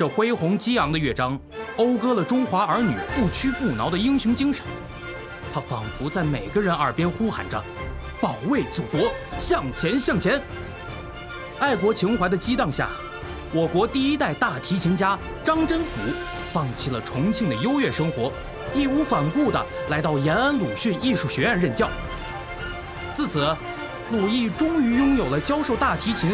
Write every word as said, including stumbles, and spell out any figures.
这恢宏激昂的乐章，讴歌了中华儿女不屈不挠的英雄精神。它仿佛在每个人耳边呼喊着：“保卫祖国，向前向前！”爱国情怀的激荡下，我国第一代大提琴家张真甫放弃了重庆的优越生活，义无反顾地来到延安鲁迅艺术学院任教。自此，鲁艺终于拥有了教授大提琴